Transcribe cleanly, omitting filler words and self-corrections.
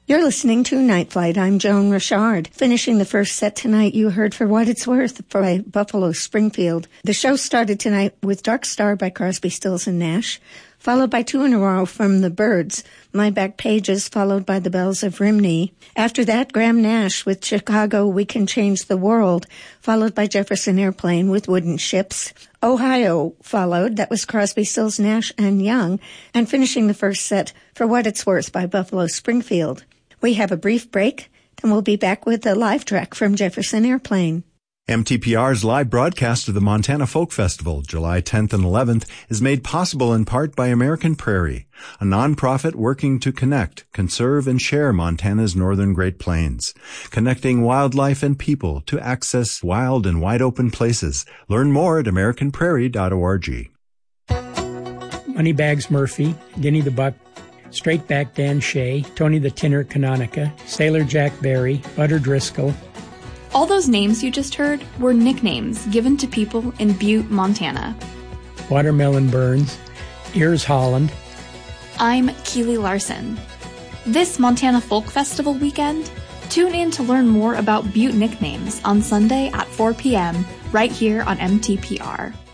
You're listening to Night Flight. I'm Joan Richard. Finishing the first set tonight, you heard For What It's Worth by Buffalo Springfield. The show started tonight with Dark Star by Crosby, Stills and Nash, followed by two in a row from The Byrds, My Back Pages, followed by The Bells of Rimney. After that, Graham Nash with Chicago, We Can Change the World, followed by Jefferson Airplane with Wooden Ships. Ohio followed, that was Crosby, Stills, Nash and Young, and finishing the first set, For What It's Worth by Buffalo Springfield. We have a brief break, then we'll be back with a live track from Jefferson Airplane. MTPR's live broadcast of the Montana Folk Festival, July 10th and 11th, is made possible in part by American Prairie, a nonprofit working to connect, conserve, and share Montana's northern Great Plains, connecting wildlife and people to access wild and wide-open places. Learn more at americanprairie.org. Moneybags Murphy, Denny the Buck, Straightback Dan Shea, Tony the Tinner Canonica, Sailor Jack Berry, Butter Driscoll. All those names you just heard were nicknames given to people in Butte, Montana. Watermelon Burns, Ears Holland. I'm Keely Larson. This Montana Folk Festival weekend, tune in to learn more about Butte nicknames on Sunday at 4 p.m. right here on MTPR.